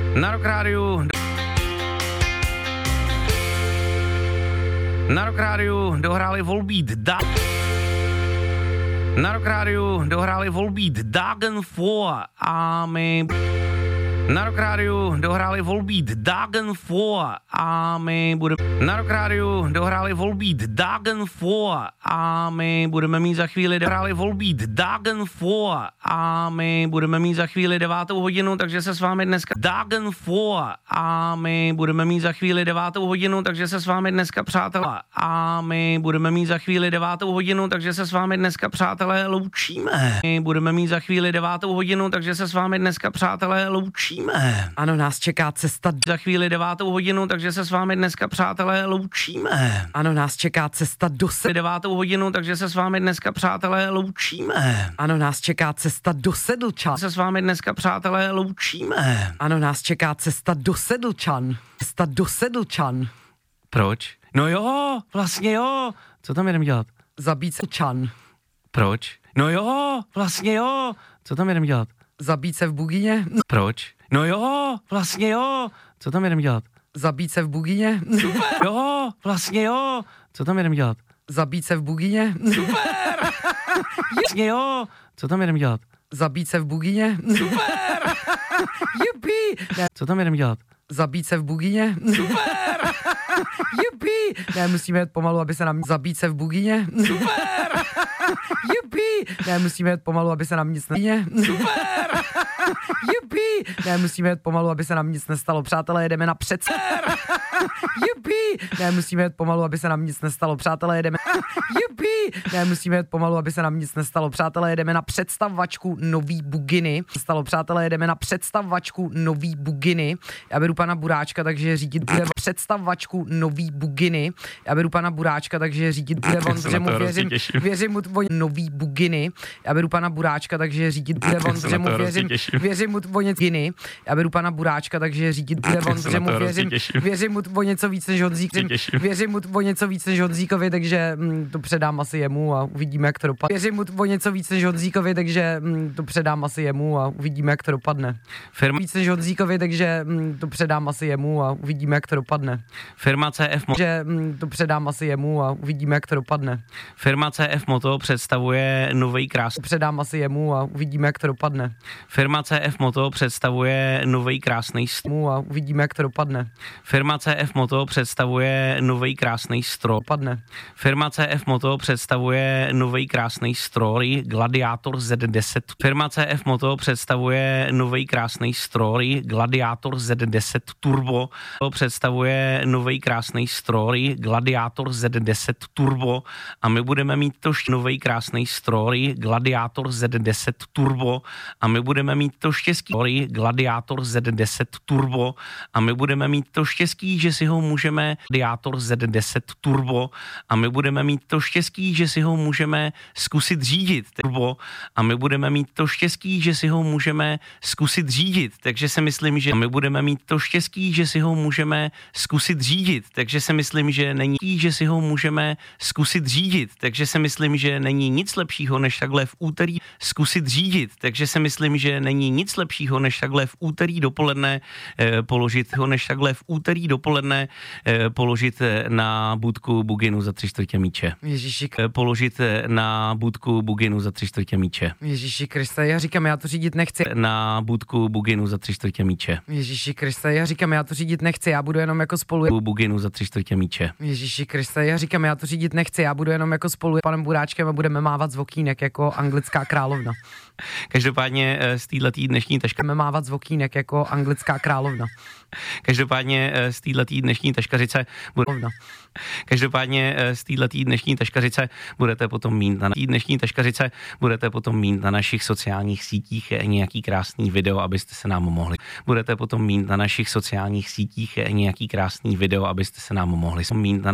Na Rock Rádiu dohráli Volbeat Dagen 4 a my... Na Rock Rádiu dohráli Volbeat Dagen 4 a my budeme mít za chvíli devátou hodinu, takže se s vámi dneska přátelé loučíme. Ano, nás čeká cesta Za chvíli 9 hodinu, takže se s vámi dneska, přátelé, loučíme. Ano, nás čeká cesta do 9 hodinu, takže se s vámi dneska, přátelé, loučíme. Ano, nás čeká cesta do Sedlčan. Se s vámi dneska, přátelé, loučíme. Ano, nás čeká cesta do Sedlčan. Cesta do Sedlčan. Proč? No jo, vlastně jo. Co tam jdem dělat? Zabít Sedlčan. Proč? No jo, vlastně jo. Co tam jdem dělat? Zabít se v Bugině. Proč? No jo, vlastně jo. Co tam jdem dělat? Zabít se v Bugině. Super. Jo, vlastně jo. Co tam jdem dělat? Zabít se v Bugině. Super. Vlastně jo. Co tam jdem dělat? Zabít se v Bugině. Super. Jupi. Co tam jdem dělat? Zabít se v Bugině. Super. Jupi. Ne, musíme jet pomalu, aby se nám... Zabít se v Bugině. Super. Jupi. Ne, musíme jet pomalu, aby se nám nic Super. Jupi. Ne, musíme jet pomalu, aby se nám nic nestalo. Přátelé, jedeme na Jupi. Ne, musíme jet pomalu, aby se nám nic nestalo. Přátelé, jedeme... Jupi. Ne, musíme jet pomalu, aby se nám nic nestalo. Přátelé, jedeme na představačku nový Buginy. Přátelé, jedeme na představačku nový Buginy. Já beru pana Buráčka, takže řídit bude představačku nový Buginy. Já beru pana Buráčka, takže řídit bude on, že mu věřím mu nový Buginy. Já beru pana Buráčka, takže řídit bude on, že mu věřím mu o něco Buginy. Já beru pana Buráčka, takže řídit bude on, že mu věřím mu o něco víc než Honzík. Věřím mu o něco víc než Honzíkovi, takže to předám asi jemu a uvidíme, jak to dopadne. Věřím mu o něco víc než Honzíkovi, takže to předám asi jemu a uvidíme, jak to dopadne. Firma víc než Honzíkovi, takže to předám asi jemu a uvidíme, jak to dopadne. Firma CF že to předám asi jemu a uvidíme, jak to dopadne. Firma CF Moto představuje nový krásný. Předám asi jemu a uvidíme, jak to dopadne. Firma CF Moto představuje nový krásný a uvidíme, jak to dopadne. Firma CF Moto představuje nový krásný stroj. Dopadne. Firma CF Moto představuje nový krásný stroj Gladiator Z10. Firma CF Moto představuje nový krásný stroj Gladiator Z10 Turbo. Představuje nový krásný stroj Gladiator Z10 Turbo a my budeme mít to nový krásný stroj Gladiator Z10 Turbo a my budeme mít to štěstí Gladiator Z10 Turbo a my budeme mít to štěstí, že si ho můžeme Gladiator Z10 Turbo a my budeme mít to štěstí, že si ho můžeme zkusit řídit Turbo a my budeme mít to štěstí, že si ho můžeme zkusit řídit, takže si myslím, že my budeme mít to štěstí, že si ho můžeme zkusit řídit, takže si myslím, že není, že si ho můžeme zkusit řídit, takže si myslím, že není nic lepšího, než takhle v úterý zkusit řídit, takže si myslím, že není nic lepšího, než takhle v úterý dopoledne položit na budku Buginu za 3/4 míče. Ježíši. Položit na budku Buginu za 3/4 míče. Ježíši Kriste, já říkám, já to řídit nechci. Na budku Buginu za 3/4 míče. Ježíši Kriste, já říkám, já to řídit nechci, já budu jenom jako spolu. Buginu za 3/4 míče. Ježíši Kriste, já říkám, já to řídit nechci, já budu jenom jako spolu s panem Buráčkem a budeme mávat z okýnek jako anglická královna. Každopádně z této dnešní taška. Budeme mávat z okýnek jako anglická královna. Každopádně z této dnešní taškařice budete potom mít na našich sociálních sítích nějaký krásný video, abyste se nám mohli. Budete potom mít na našich sociálních sítích nějaký krásný video, abyste se nám mohli mít na